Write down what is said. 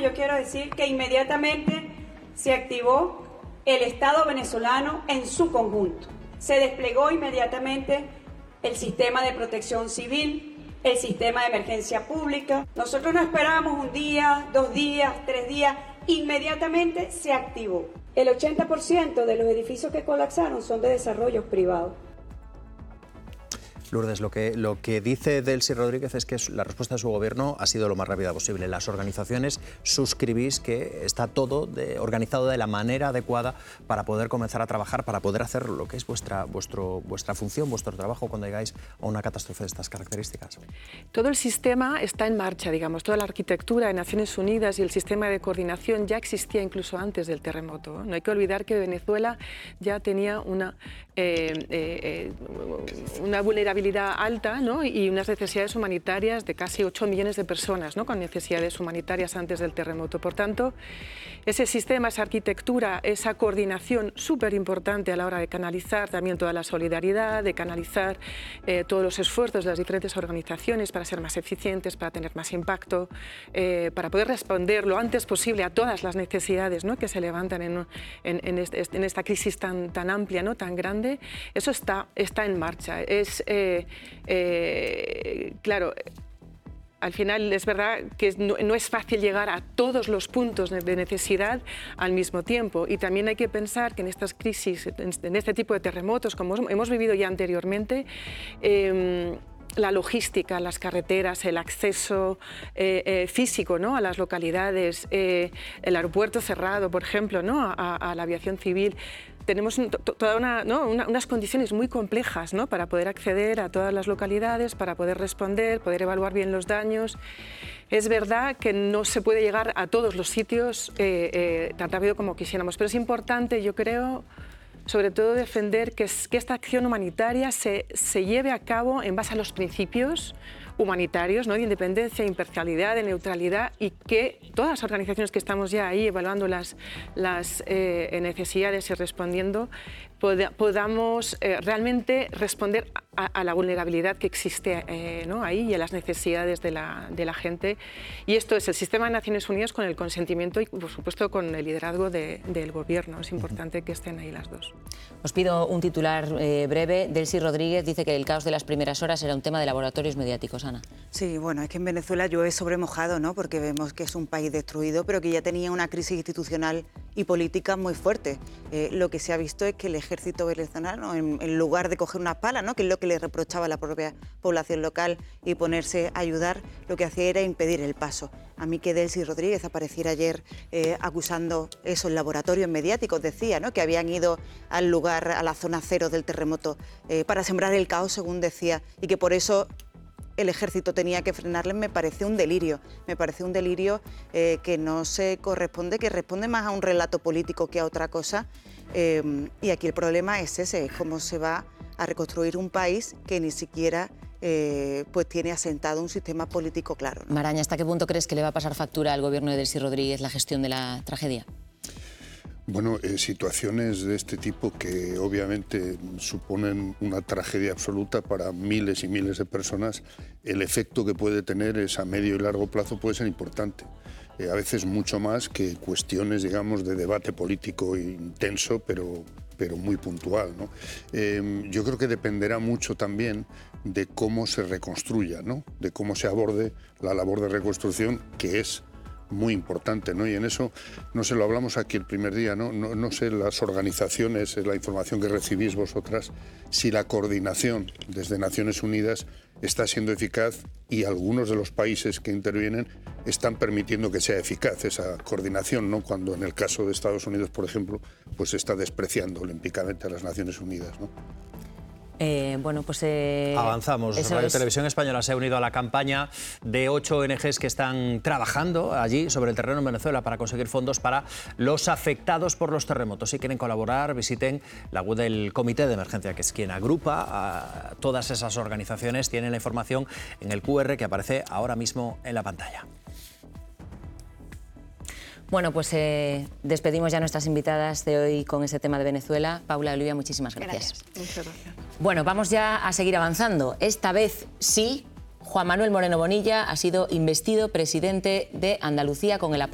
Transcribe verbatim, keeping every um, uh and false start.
yo quiero decir que inmediatamente se activó el Estado venezolano en su conjunto. Se desplegó inmediatamente el sistema de protección civil, el sistema de emergencia pública. Nosotros no esperábamos un día, dos días, tres días, inmediatamente se activó. El ochenta por ciento de los edificios que colapsaron son de desarrollos privados. Lourdes, lo que, lo que dice Delcy Rodríguez es que la respuesta de su gobierno ha sido lo más rápida posible. Las organizaciones suscribís que está todo de, organizado de la manera adecuada para poder comenzar a trabajar, para poder hacer lo que es vuestra, vuestro, vuestra función, vuestro trabajo cuando llegáis a una catástrofe de estas características. Todo el sistema está en marcha, digamos, toda la arquitectura de Naciones Unidas y el sistema de coordinación ya existía incluso antes del terremoto. No hay que olvidar que Venezuela ya tenía una, eh, eh, una vulnerabilidad alta, ¿no? Y unas necesidades humanitarias de casi ocho millones de personas, ¿no? Con necesidades humanitarias antes del terremoto. Por tanto, ese sistema, esa arquitectura, esa coordinación súper importante a la hora de canalizar también toda la solidaridad, de canalizar eh, todos los esfuerzos de las diferentes organizaciones para ser más eficientes, para tener más impacto, eh, para poder responder lo antes posible a todas las necesidades, ¿no? Que se levantan en, en, en, este, en esta crisis tan, tan amplia, ¿no? Tan grande. Eso está, está en marcha. Es, eh, Eh, claro, al final es verdad que no, no es fácil llegar a todos los puntos de necesidad al mismo tiempo, y también hay que pensar que en estas crisis, en este tipo de terremotos, como hemos vivido ya anteriormente, eh, la logística, las carreteras, el acceso eh, eh, físico, ¿no? A las localidades, eh, el aeropuerto cerrado, por ejemplo, ¿no? a, a la aviación civil. Tenemos toda una, ¿no? una, unas condiciones muy complejas, ¿no? Para poder acceder a todas las localidades, para poder responder, poder evaluar bien los daños. Es verdad que no se puede llegar a todos los sitios eh, eh, tan rápido como quisiéramos, pero es importante, yo creo, sobre todo defender que, es, que esta acción humanitaria se, se lleve a cabo en base a los principios humanitarios, ¿no? De independencia, imparcialidad, de neutralidad, y que todas las organizaciones que estamos ya ahí evaluando las, las eh, necesidades y respondiendo, pod podamos eh, realmente responder a, a la vulnerabilidad que existe eh, ¿no? ahí y a las necesidades de la, de la gente. Y esto es el sistema de Naciones Unidas con el consentimiento y, por supuesto, con el liderazgo de, del gobierno. Es importante que estén ahí las dos. Os pido un titular eh, breve. Delcy Rodríguez dice que el caos de las primeras horas era un tema de laboratorios mediáticos. Ana. Sí, bueno, es que en Venezuela llueve sobre mojado, ¿no? Porque vemos que es un país destruido, pero que ya tenía una crisis institucional y política muy fuerte. Eh, lo que se ha visto es que el ejército venezolano, en, en lugar de coger una pala, ¿no? Que es lo que le reprochaba a la propia población local, y ponerse a ayudar, lo que hacía era impedir el paso. A mí que Delcy Rodríguez apareciera ayer eh, acusando esos laboratorios mediáticos, decía, ¿no? Que habían ido al lugar, a la zona cero del terremoto, eh, para sembrar el caos, según decía, y que por eso el ejército tenía que frenarles, me parece un delirio, me parece un delirio eh, que no se corresponde, que responde más a un relato político que a otra cosa, eh, y aquí el problema es ese, es cómo se va a reconstruir un país que ni siquiera eh, pues tiene asentado un sistema político claro, ¿no? Maraña, ¿hasta qué punto crees que le va a pasar factura al gobierno de Delcy Rodríguez la gestión de la tragedia? Bueno, eh, situaciones de este tipo que obviamente suponen una tragedia absoluta para miles y miles de personas, el efecto que puede tener es a medio y largo plazo puede ser importante. Eh, a veces mucho más que cuestiones, digamos, de debate político intenso, pero, pero muy puntual, ¿no? Eh, yo creo que dependerá mucho también de cómo se reconstruya, ¿no? De cómo se aborde la labor de reconstrucción, que es muy importante, ¿no? Y en eso no se lo hablamos aquí el primer día, ¿no? No, no sé las organizaciones, la información que recibís vosotras, si la coordinación desde Naciones Unidas está siendo eficaz, y algunos de los países que intervienen están permitiendo que sea eficaz esa coordinación, ¿no? Cuando en el caso de Estados Unidos, por ejemplo, pues se está despreciando olímpicamente a las Naciones Unidas, ¿no? Eh, bueno, pues... Eh, Avanzamos. Radio es... Televisión Española se ha unido a la campaña de ocho O N Ges que están trabajando allí sobre el terreno en Venezuela para conseguir fondos para los afectados por los terremotos. Si quieren colaborar, visiten la web del Comité de Emergencia, que es quien agrupa a todas esas organizaciones. Tienen la información en el Q R que aparece ahora mismo en la pantalla. Bueno, pues eh, despedimos ya a nuestras invitadas de hoy con ese tema de Venezuela. Paula, Olivia, muchísimas gracias. Gracias. Muchas gracias. Bueno, vamos ya a seguir avanzando. Esta vez sí, Juan Manuel Moreno Bonilla ha sido investido presidente de Andalucía con el apoyo